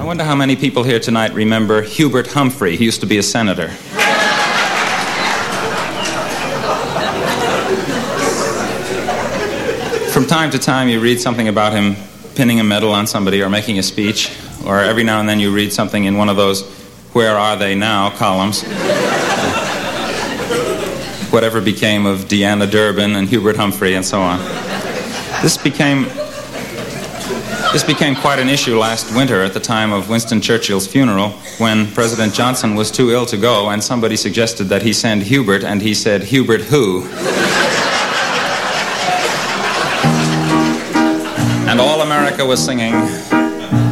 wonder how many people here tonight remember Hubert Humphrey. He used to be a senator. From time to time, you read something about him pinning a medal on somebody or making a speech, or every now and then you read something in one of those "Where Are They Now" columns. Whatever became of Deanna Durbin and Hubert Humphrey and so on. This became quite an issue last winter at the time of Winston Churchill's funeral, when President Johnson was too ill to go and somebody suggested that he send Hubert, and he said, "Hubert who?" And all America was singing,